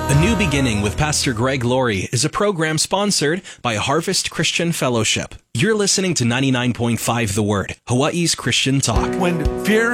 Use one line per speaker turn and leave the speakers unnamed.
A New Beginning with Pastor Greg Laurie is a program sponsored by Harvest Christian Fellowship. You're listening to 99.5 The Word, Hawaii's Christian talk.
When fear